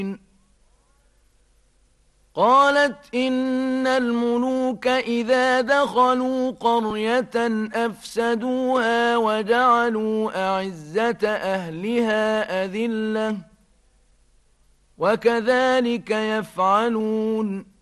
قالت إن الملوك إذا دخلوا قرية أفسدوها وجعلوا أعزة أهلها أذلة وكذلك يفعلون